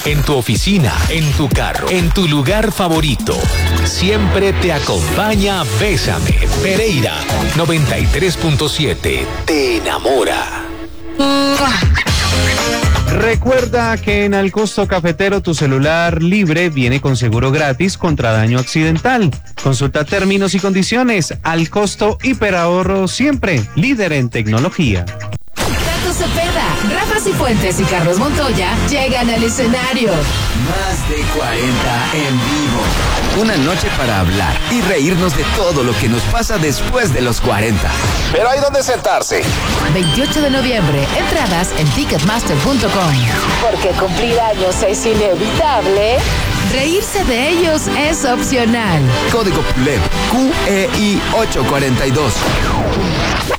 en tu oficina, en tu carro, en tu lugar favorito. Siempre te acompaña Bésame. Pereira 93.7 te enamora. Recuerda que en Al Costo Cafetero tu celular libre viene con seguro gratis contra daño accidental. Consulta términos y condiciones. Al Costo Hiperahorro, siempre líder en tecnología. Tato Cepeda, Rafa Cifuentes y Carlos Montoya llegan al escenario. Más de 40 en vivo. Una noche para hablar y reírnos de todo lo que nos pasa después de los 40. Pero hay donde sentarse. 28 de noviembre, entradas en ticketmaster.com. Porque cumplir años es inevitable. Reírse de ellos es opcional. Código PULEP, QEI 842.